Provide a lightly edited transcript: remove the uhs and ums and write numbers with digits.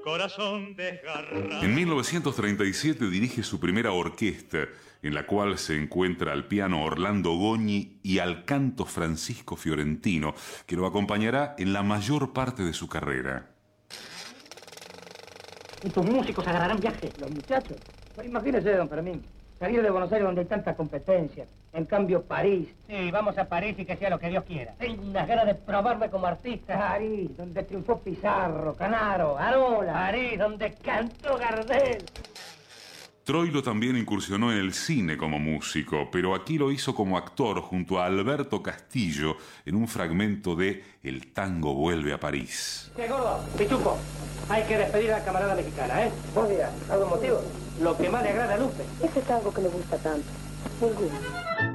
corazón desgarrado. En 1937 dirige su primera orquesta, en la cual se encuentra al piano Orlando Goñi y al canto Francisco Fiorentino, que lo acompañará en la mayor parte de su carrera. ¿Y tus músicos agarrarán viaje, los muchachos? Pues imagínese, don Fermín, salir de Buenos Aires donde hay tanta competencia. En cambio, París. Sí, vamos a París y que sea lo que Dios quiera. Tengo unas ganas de probarme como artista. París, donde triunfó Pizarro, Canaro, Arola. París, donde cantó Gardel. Troilo también incursionó en el cine como músico, pero aquí lo hizo como actor junto a Alberto Castillo en un fragmento de El tango vuelve a París. ¡Qué gordo! ¡Pichuco! Hay que despedir a la camarada mexicana, ¿eh? Vos dirás, ¿algún motivo? Lo que más le agrada a Lupe. Ese tango que me gusta tanto. Ninguno.